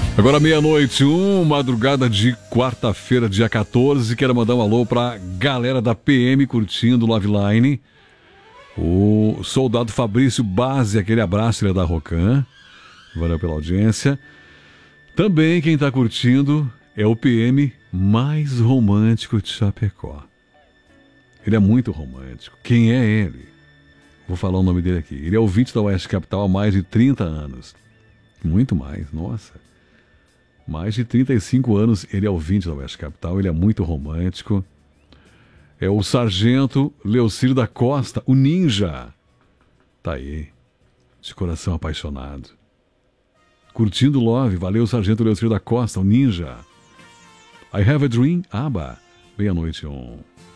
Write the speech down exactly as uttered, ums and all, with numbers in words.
Agora meia-noite, um, madrugada de quarta-feira, dia quatorze. Quero mandar um alô pra galera da P M curtindo o Love Line. O soldado Fabrício Base, aquele abraço, ele é da Rocan. Valeu pela audiência. Também quem tá curtindo é o P M mais romântico de Chapecó. Ele é muito romântico. Quem é ele? Vou falar o nome dele aqui. Ele é ouvinte da Oeste Capital há mais de trinta anos. Muito mais, nossa. Mais de trinta e cinco anos ele é ouvinte da Oeste Capital. Ele é muito romântico. É o Sargento Leocir da Costa, o Ninja. Tá aí, de coração apaixonado. Curtindo Love, valeu Sargento Leocir da Costa, o Ninja. I Have a Dream, Aba, meia-noite um.